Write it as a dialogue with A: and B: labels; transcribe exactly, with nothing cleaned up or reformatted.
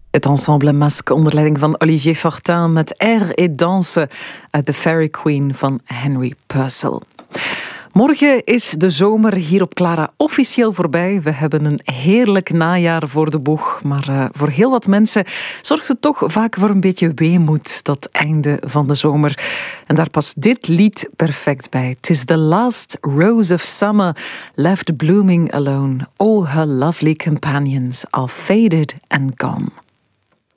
A: Het ensemble Masque onder leiding van Olivier Fortin met Air et Danse uit The Fairy Queen van Henry Purcell. Morgen is de zomer hier op Clara officieel voorbij. We hebben een heerlijk najaar voor de boeg. Maar uh, voor heel wat mensen zorgt het toch vaak voor een beetje weemoed, dat einde van de zomer. En daar past dit lied perfect bij. 'Tis the last rose of summer, left blooming alone. All her lovely companions are faded and gone.